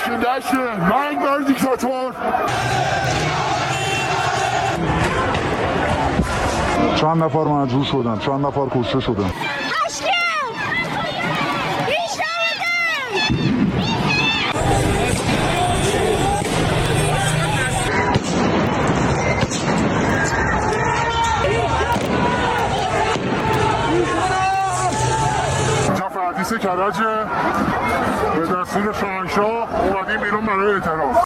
مشکل داشته مرگ بر دیکتاتور. چند نفر مجروح شدن، چند نفر کشته شدن. حدیث کرجه به دستور شاهنشاه اومدیم بیرون برای اعتراض.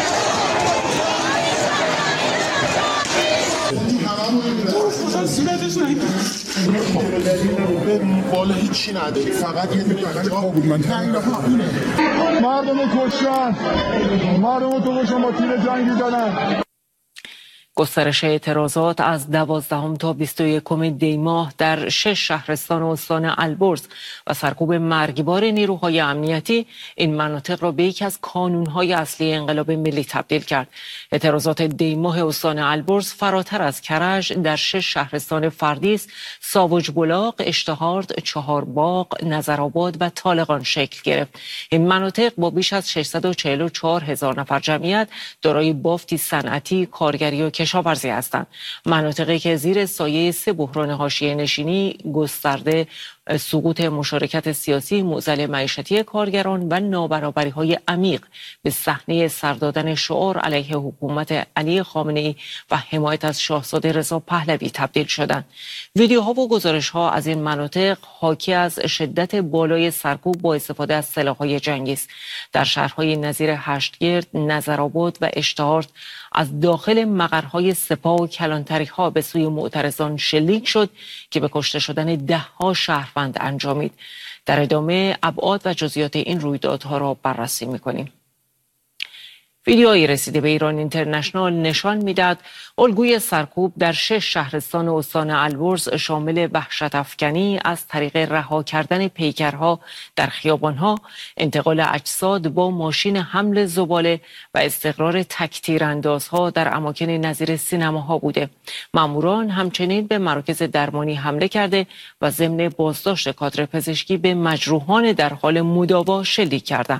بالا هیچی نداری، فقط یه دونه بود. من مردم کشتن، مردم تو کشتن، با تیر جنگی زدن. گسترش اعتراضات از 12 تا 21 دی ماه در 6 شهرستان استان البرز و سرکوب مرگبار نیروهای امنیتی این مناطق را به یکی از کانونهای اصلی انقلاب ملی تبدیل کرد. اعتراضات دی ماه استان البرز فراتر از کرج در 6 شهرستان فردیس، ساوج بلاغ، اشتهارد، چهارباغ، نظرآباد و طالقان شکل گرفت. این مناطق با بیش از 644,000 نفر جمعیت دارای بافتی صنعتی، کارگری و کشاورزی هستند. مناطقی که زیر سایه 3 بحران حاشیه نشینی گسترده، سقوط مشارکت سیاسی، معضل معیشتی کارگران و نابرابری‌های عمیق به صحنه سردادن شعار علیه حکومت علی خامنه‌ای و حمایت از شاهزاده رضا پهلوی تبدیل شدند. ویدیوها و گزارش‌ها از این مناطق حاکی از شدت بالای سرکوب با استفاده از سلاح‌های جنگی است. در شهرهای نظیر هشتگرد، نظرآباد و اشتهارد از داخل مقرهای سپاه و کلانتری‌ها به سوی معترضان شلیک شد که به کشته شدن ده‌ها شهروند انجامید. در ادامه ابعاد و جزئیات این رویدادها را بررسی می‌کنیم. ویدیویی رسیده به ایران اینترنشنال نشان می‌دهد الگوی سرکوب در 6 شهرستان استان البرز شامل وحشت افکنی از طریق رها کردن پیکرها در خیابان‌ها، انتقال اجساد با ماشین حمل زباله و استقرار تک‌تیراندازها در اماکن نظیر سینماها بوده. ماموران همچنین به مراکز درمانی حمله کرده و ضمن بازداشت کادر پزشکی به مجروحان در حال مداوا شلیک کردند.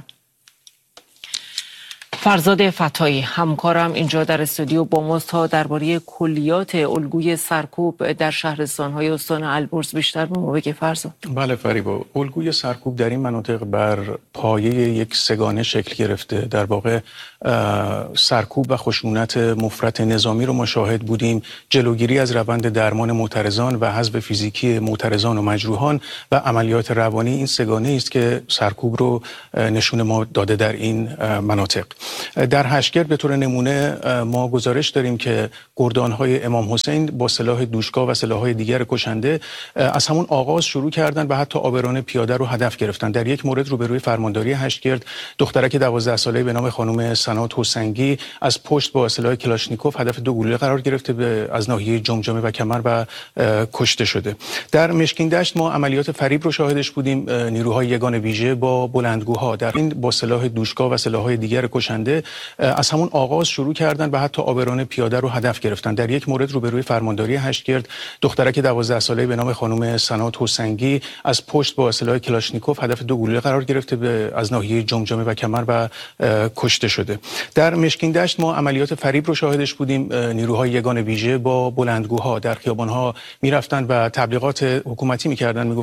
فرزاد فتایی همکارم اینجا در استودیو با ماست تا درباره کلیات الگوی سرکوب در شهرستان‌های استان البرز بیشتر به ما بگه. فرزاد. بله فریبا، الگوی سرکوب در این مناطق بر پایه یک سگانه شکل گرفته. در واقع سرکوب و خشونت مفرط نظامی رو ما شاهد بودیم، جلوگیری از روند درمان معترضان و حذف فیزیکی معترضان و مجروحان و عملیات روانی. این سگانه است که سرکوب رو نشون ما داده در این مناطق. در هشتگرد به طور نمونه ما گزارش داریم که گردان‌های امام حسین با سلاح دوشکا و سلاح‌های دیگر کشنده از همون آغاز شروع کردند و حتی آبران پیاده رو هدف گرفتند. در یک مورد روبروی فرمانداری هشتگرد دخترک 12 ساله‌ای به نام خانم سنات حسینگی از پشت با سلاح کلاشنیکوف هدف 2 گلوله قرار گرفته از ناحیه جمجمه و کمر و کشته شده. در مشکین دشت ما عملیات فریب رو شاهدش بودیم. نیروهای یگان ویژه با بلندگوها در این با سلاح دوشکا و سلاح‌های دیگر کشنده از همون آغاز شروع کردند و حتی آبران پیاده رو هدف گرفتند. در یک مورد روبروی فرمانداری هشتگرد دخترک 12 ساله‌ای به نام خانم سنات حسینگی از پشت با سلاح کلاشنیکوف هدف 2 گلوله قرار گرفته از ناحیه جمجمه و کمر و کشته شده. در مشکین دشت ما عملیات فریب رو شاهدش بودیم. نیروهای یگان ویژه با بلندگوها در خیابان‌ها می‌رفتند و تبلیغات حکومتی می‌کردند،